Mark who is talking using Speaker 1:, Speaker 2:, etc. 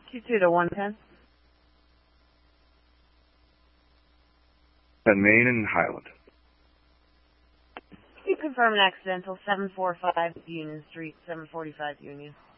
Speaker 1: 22 to 110.
Speaker 2: And Main and Highland.
Speaker 1: You confirm an accidental 745 Union Street, 745 Union.